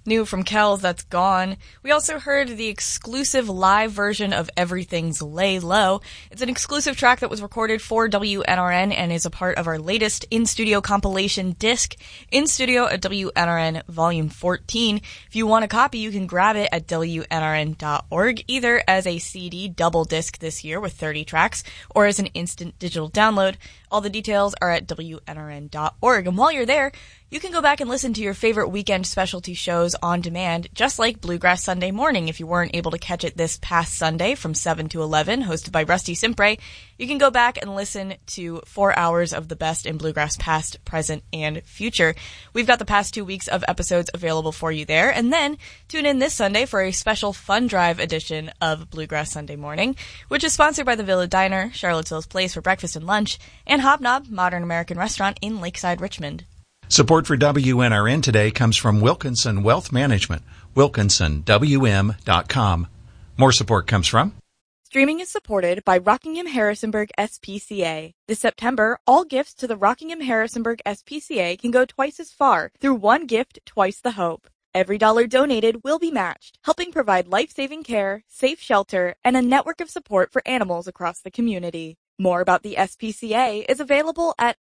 New from Kells, That's Gone. We also heard the exclusive live version of Everything's Lay Low. It's an exclusive track that was recorded for WNRN and is a part of our latest in-studio compilation disc, In Studio at WNRN Volume 14. If you want a copy, you can grab it at WNRN.org, either as a CD double disc this year with 30 tracks, or as an instant digital download. All the details are at WNRN.org. And while you're there, you can go back and listen to your favorite weekend specialty shows on demand, just like Bluegrass Sunday Morning. If you weren't able to catch it this past Sunday from 7 to 11, hosted by Rusty Simpre, you can go back and listen to 4 hours of the best in Bluegrass past, present, and future. We've got the past 2 weeks of episodes available for you there. And then tune in this Sunday for a special Fun Drive edition of Bluegrass Sunday Morning, which is sponsored by the Villa Diner, Charlottesville's place for breakfast and lunch, and Hobnob, Modern American Restaurant in Lakeside, Richmond. Support for WNRN today comes from Wilkinson Wealth Management, WilkinsonWM.com. More support comes from... Streaming is supported by Rockingham Harrisonburg SPCA. This September, all gifts to the Rockingham Harrisonburg SPCA can go twice as far through one gift, twice the hope. Every dollar donated will be matched, helping provide life-saving care, safe shelter, and a network of support for animals across the community. More about the SPCA is available at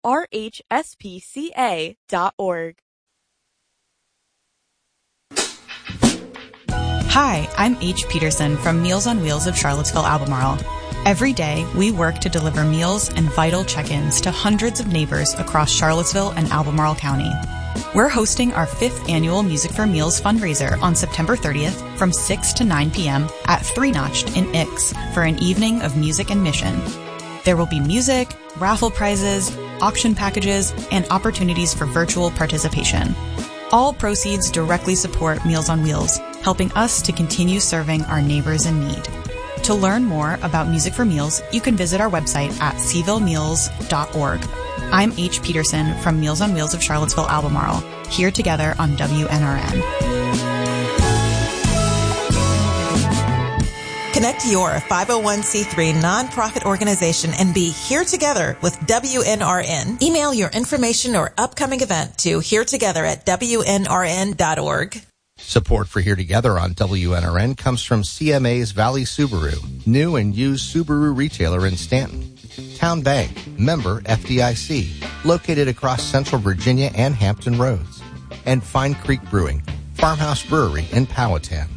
rhspca.org. Hi, I'm H. Peterson from Meals on Wheels of Charlottesville, Albemarle. Every day, we work to deliver meals and vital check-ins to hundreds of neighbors across Charlottesville and Albemarle County. We're hosting our 5th annual Music for Meals fundraiser on September 30th from 6 to 9 p.m. at Three Notched in Ix for an evening of music and mission. There will be music, raffle prizes, auction packages, and opportunities for virtual participation. All proceeds directly support Meals on Wheels, helping us to continue serving our neighbors in need. To learn more about Music for Meals, you can visit our website at cvillemeals.org. I'm H. Peterson from Meals on Wheels of Charlottesville, Albemarle, here together on WNRN. Connect your 501c3 nonprofit organization and be here together with WNRN. Email your information or upcoming event to heretogether@WNRN.org. Support for Here Together on WNRN comes from CMA's Valley Subaru, new and used Subaru retailer in Stanton. Town Bank, member FDIC, located across Central Virginia and Hampton Roads. And Fine Creek Brewing, Farmhouse Brewery in Powhatan.